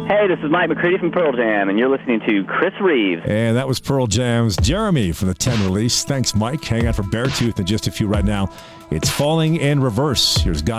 Hey, this is Mike McCready from Pearl Jam, and you're listening to Chris Reeves. And that was Pearl Jam's Jeremy from the 10 release. Thanks, Mike. Hang out for Beartooth in just a few right now. It's Falling in Reverse. Here's God.